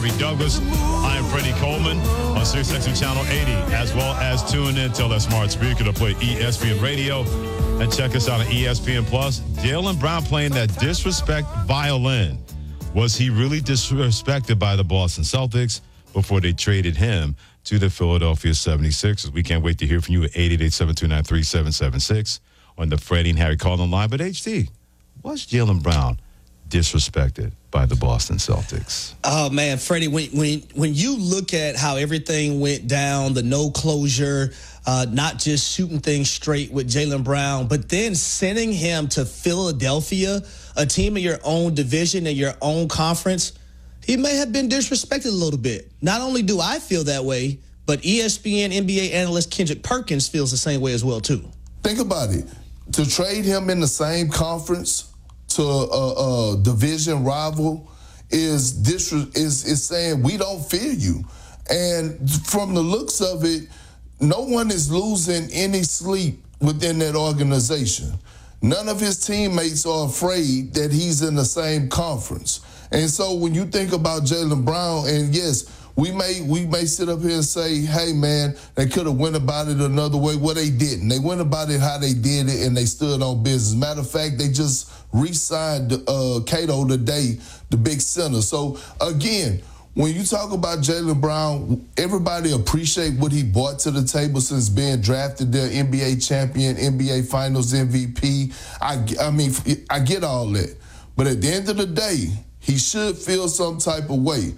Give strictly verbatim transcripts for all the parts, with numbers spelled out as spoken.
Gary Douglas. I am Freddie Coleman on Sirius X M Channel eighty, as well as tune in, tell that smart speaker to play E S P N Radio, and check us out on E S P N Plus. Jaylen Brown playing that disrespect violin. Was he really disrespected by the Boston Celtics before they traded him to the Philadelphia seventy-sixers? We can't wait to hear from you at eight eight eight, seven two nine, three seven seven six on the Freddie and Harry Calling line. But H D, was Jaylen Brown disrespected by the Boston Celtics? Oh man, Freddie, when when when you look at how everything went down, the no closure, uh, not just shooting things straight with Jaylen Brown, but then sending him to Philadelphia, a team in your own division, in your own conference, he may have been disrespected a little bit. Not only do I feel that way, but E S P N N B A analyst Kendrick Perkins feels the same way as well too. Think about it. To trade him in the same conference to a, a division rival is, disre- is is saying we don't fear you. And from the looks of it, no one is losing any sleep within that organization. None of his teammates are afraid that he's in the same conference. And so when you think about Jaylen Brown, and yes, we may we may sit up here and say, hey, man, they could have went about it another way. Well, they didn't. They went about it how they did it, and they stood on business. Matter of fact, they just re-signed uh, Cato today, the big center. So, again, when you talk about Jaylen Brown, everybody appreciate what he brought to the table since being drafted there, N B A champion, N B A Finals M V P. I, I mean, I get all that. But at the end of the day, he should feel some type of way.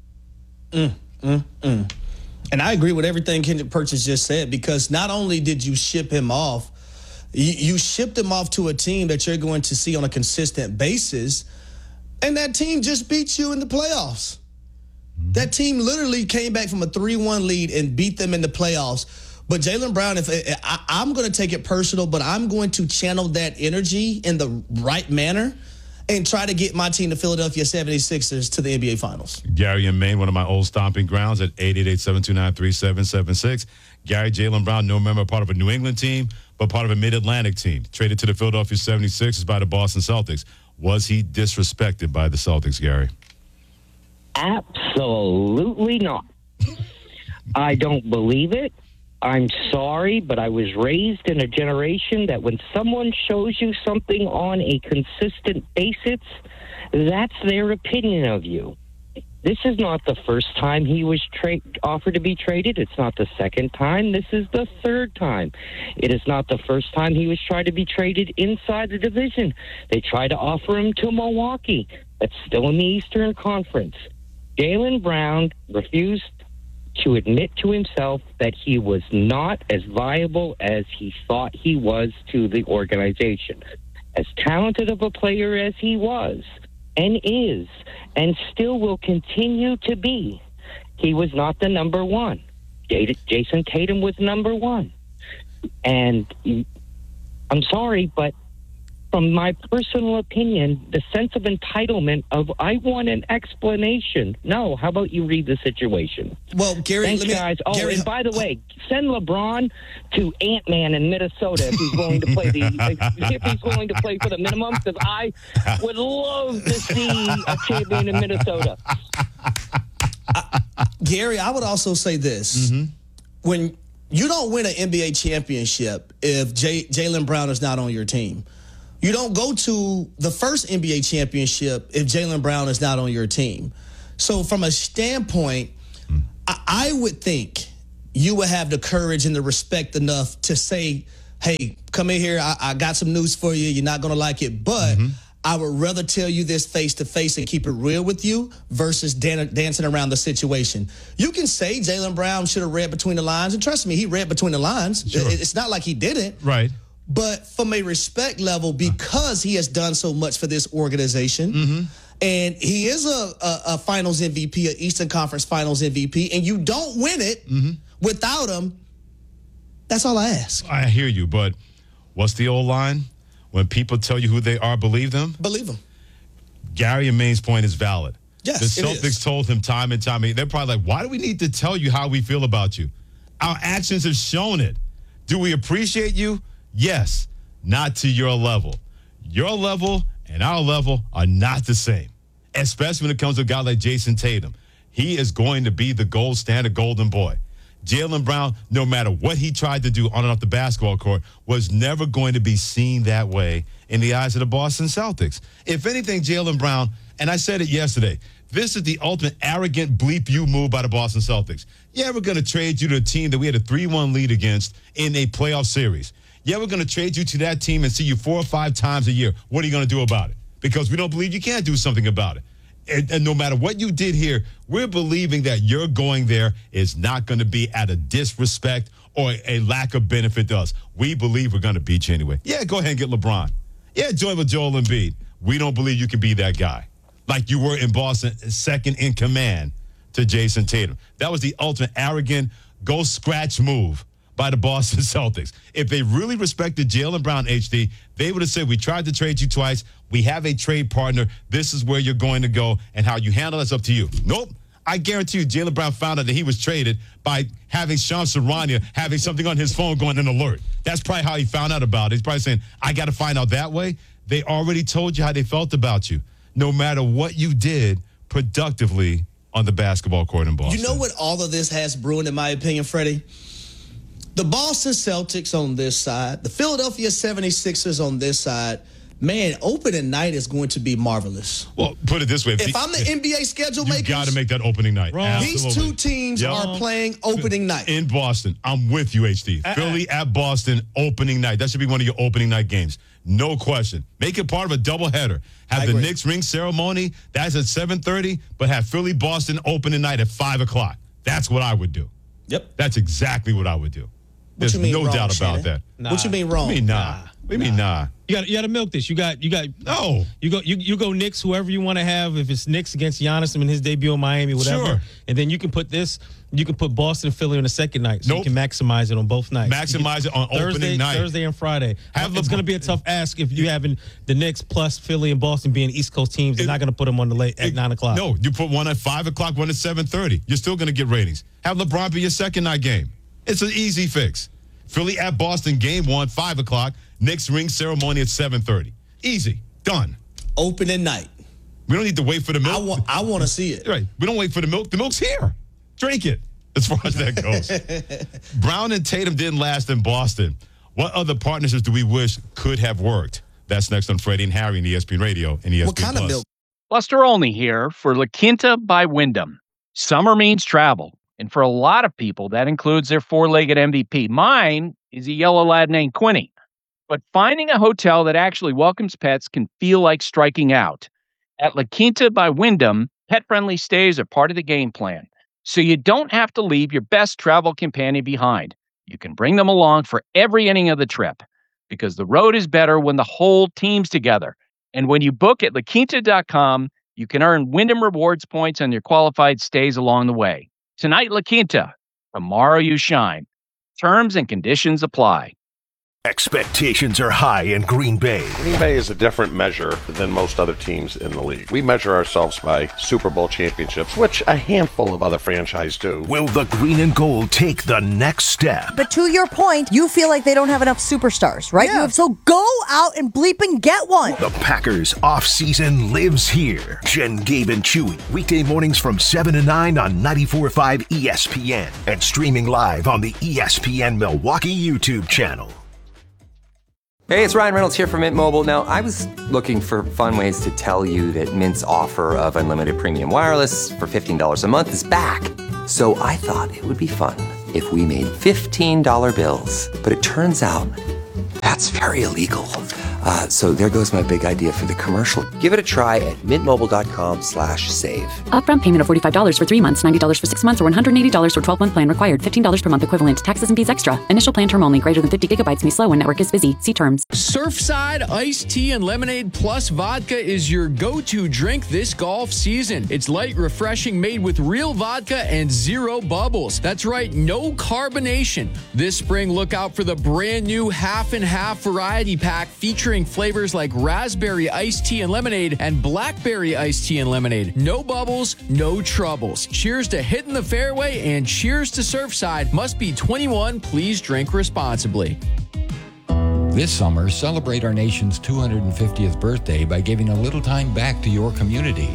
Mm, mm, mm. And I agree with everything Kendrick Perkins just said, because not only did you ship him off, you, you shipped him off to a team that you're going to see on a consistent basis, and that team just beat you in the playoffs. That team literally came back from a three one lead and beat them in the playoffs. But Jaylen Brown, if I, I'm going to take it personal, but I'm going to channel that energy in the right manner and try to get my team, the Philadelphia seventy-sixers, to the N B A Finals. Gary in Maine, one of my old stomping grounds, at eight eight eight, seven two nine, three seven seven six. Gary, Jaylen Brown, no member, part of a New England team, but part of a Mid-Atlantic team, traded to the Philadelphia seventy-sixers by the Boston Celtics. Was he disrespected by the Celtics, Gary? Absolutely not. I don't believe it. I'm sorry, but I was raised in a generation that when someone shows you something on a consistent basis, that's their opinion of you. This is not the first time he was tra- offered to be traded. It's not the second time. This is the third time. It is not the first time he was tried to be traded inside the division. They tried to offer him to Milwaukee. That's still in the Eastern Conference. Jaylen Brown refused to admit to himself that he was not as viable as he thought he was to the organization. As talented of a player as he was and is and still will continue to be, he was not the number one. Jason Tatum was number one. And I'm sorry, but from my personal opinion, the sense of entitlement of, I want an explanation. No, how about you read the situation? Well, Gary, Thanks, let me, guys. Oh, Gary, and by the way, send LeBron to Ant-Man in Minnesota if he's willing to play the if he's willing to play for the minimum, because I would love to see a champion in Minnesota. I, Gary, I would also say this. Mm-hmm. When you don't win an N B A championship if J- Jaylen Brown is not on your team. You don't go to the first N B A championship if Jaylen Brown is not on your team. So from a standpoint, mm. I, I would think you would have the courage and the respect enough to say, hey, come in here. I, I got some news for you. You're not going to like it. But mm-hmm. I would rather tell you this face-to-face and keep it real with you versus dan- dancing around the situation. You can say Jaylen Brown should have read between the lines. And trust me, he read between the lines. Sure. It, it's not like he didn't. Right. But from a respect level, because he has done so much for this organization, mm-hmm. and he is a, a, a Finals M V P, an Eastern Conference Finals M V P, and you don't win it mm-hmm. without him, that's all I ask. I hear you, but what's the old line? When people tell you who they are, believe them? Believe them. Gary and Maine's point is valid. Yes, the Celtics told him time and time again. They're probably like, why do we need to tell you how we feel about you? Our actions have shown it. Do we appreciate you? Yes, not to your level. Your level and our level are not the same, especially when it comes to a guy like Jason Tatum. He is going to be the gold standard golden boy. Jaylen Brown, no matter what he tried to do on and off the basketball court, was never going to be seen that way in the eyes of the Boston Celtics. If anything, Jaylen Brown, and I said it yesterday, this is the ultimate arrogant bleep you move by the Boston Celtics. Yeah, we're going to trade you to a team that we had a three one lead against in a playoff series. Yeah, we're going to trade you to that team and see you four or five times a year. What are you going to do about it? Because we don't believe you can't do something about it. And, and no matter what you did here, we're believing that your going there is not going to be at a disrespect or a lack of benefit to us. We believe we're going to beat you anyway. Yeah, go ahead and get LeBron. Yeah, join with Joel Embiid. We don't believe you can be that guy. Like you were in Boston, second in command to Jason Tatum. That was the ultimate arrogant, go scratch move by the Boston Celtics. If they really respected Jaylen Brown, H D, they would have said, we tried to trade you twice. We have a trade partner. This is where you're going to go, and how you handle that's up to you. Nope. I guarantee you Jaylen Brown found out that he was traded by having Sean Sarania having something on his phone going an alert. That's probably how he found out about it. He's probably saying, I got to find out that way. They already told you how they felt about you, no matter what you did productively on the basketball court in Boston. You know what all of this has brewing, in my opinion, Freddie? The Boston Celtics on this side, the Philadelphia seventy-sixers on this side. Man, opening night is going to be marvelous. Well, put it this way. If I'm the N B A schedule maker, you got to make that opening night. Wrong. These two teams yep. are playing opening night. In Boston. I'm with you, H D. Uh-uh. Philly at Boston, opening night. That should be one of your opening night games. No question. Make it part of a doubleheader. Have I the agree. Knicks ring ceremony. That's at seven thirty, but have Philly-Boston opening night at five o'clock. That's what I would do. Yep. That's exactly what I would do. What There's no wrong, doubt Shannon? about that. Nah. What you mean wrong? What do you mean nah? nah. What do you mean nah? You got you got to milk this. You got you got no. You go you you go Knicks, whoever you want to have. If it's Knicks against Giannis in his debut in Miami, whatever. Sure. And then you can put this. You can put Boston and Philly on the second night, so nope. you can maximize it on both nights. Maximize it on Thursday, opening night, Thursday and Friday. Have it's going to be a tough ask if you having the Knicks plus Philly and Boston being East Coast teams. They're not going to put them on the late at it, nine o'clock. No, you put one at five o'clock, one at seven thirty. You're still going to get ratings. Have LeBron be your second night game. It's an easy fix. Philly at Boston, game one, five o'clock. Knicks ring ceremony at seven thirty. Easy. Done. Opening night. We don't need to wait for the milk. I want, I want to see it. Right. We don't wait for the milk. The milk's here. Drink it, as far as that goes. Brown and Tatum didn't last in Boston. What other partnerships do we wish could have worked? That's next on Freddie and Harry and E S P N Radio and E S P N What kind Plus. of milk? Buster Olney here for La Quinta by Wyndham. Summer means travel. And for a lot of people, that includes their four-legged M V P. Mine is a yellow lad named Quinny. But finding a hotel that actually welcomes pets can feel like striking out. At La Quinta by Wyndham, pet-friendly stays are part of the game plan. So you don't have to leave your best travel companion behind. You can bring them along for every inning of the trip. Because the road is better when the whole team's together. And when you book at la quinta dot com, you can earn Wyndham Rewards points on your qualified stays along the way. Tonight, La Quinta. Tomorrow, you shine. Terms and conditions apply. Expectations are high in Green Bay. Green Bay is a different measure than most other teams in the league. We measure ourselves by Super Bowl championships, which a handful of other franchises do. Will the green and gold take the next step? But to your point, you feel like they don't have enough superstars, right? Yeah. So go out and bleep and get one. The Packers offseason lives here. Jen, Gabe, and Chewy. Weekday mornings from seven to nine on ninety-four point five E S P N. And streaming live on the E S P N Milwaukee YouTube channel. Hey, it's Ryan Reynolds here from Mint Mobile. Now, I was looking for fun ways to tell you that Mint's offer of unlimited premium wireless for fifteen dollars a month is back. So I thought it would be fun if we made fifteen dollar bills. But it turns out that's very illegal. Uh, so there goes my big idea for the commercial. Give it a try at mintmobile.com slash save. Upfront payment of forty-five dollars for three months, ninety dollars for six months, or one hundred eighty dollars for twelve-month plan required. fifteen dollars per month equivalent. Taxes and fees extra. Initial plan term only. Greater than fifty gigabytes may slow when network is busy. See terms. Surfside Iced Tea and Lemonade Plus Vodka is your go-to drink this golf season. It's light, refreshing, made with real vodka and zero bubbles. That's right, no carbonation. This spring, look out for the brand new half and half variety pack featuring flavors like raspberry iced tea and lemonade and blackberry iced tea and lemonade. No bubbles, no troubles. Cheers to hitting the fairway and cheers to Surfside. Must be twenty-one. Please drink responsibly. This summer, celebrate our nation's two hundred fiftieth birthday by giving a little time back to your community.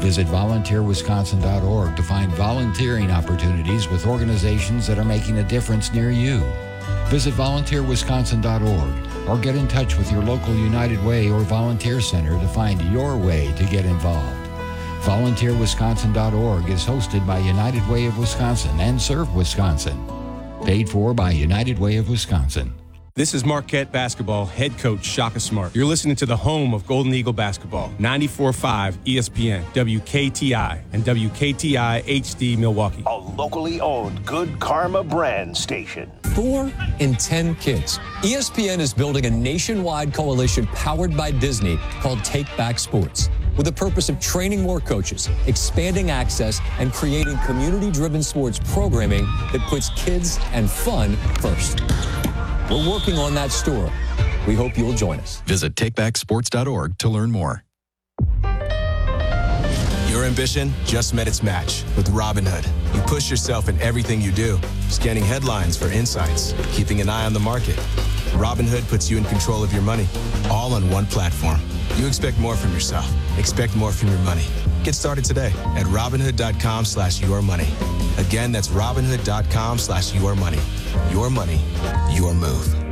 Visit volunteer wisconsin dot org to find volunteering opportunities with organizations that are making a difference near you. Visit volunteer wisconsin dot org or get in touch with your local United Way or volunteer center to find your way to get involved. volunteer wisconsin dot org is hosted by United Way of Wisconsin and Serve Wisconsin. Paid for by United Way of Wisconsin. This is Marquette basketball head coach Shaka Smart. You're listening to the home of Golden Eagle basketball, ninety-four point five E S P N, W K T I, and W K T I H D Milwaukee. A locally owned Good Karma brand station. Four in ten kids. E S P N is building a nationwide coalition powered by Disney called Take Back Sports, with the purpose of training more coaches, expanding access, and creating community-driven sports programming that puts kids and fun first. We're working on that story. We hope you'll join us. Visit take back sports dot org to learn more. Your ambition just met its match with Robinhood. You push yourself in everything you do, scanning headlines for insights, keeping an eye on the market. Robinhood puts you in control of your money, all on one platform. You expect more from yourself. Expect more from your money. Get started today at Robinhood.com slash your money. Again, that's Robinhood.com slash your money. Your money, your move.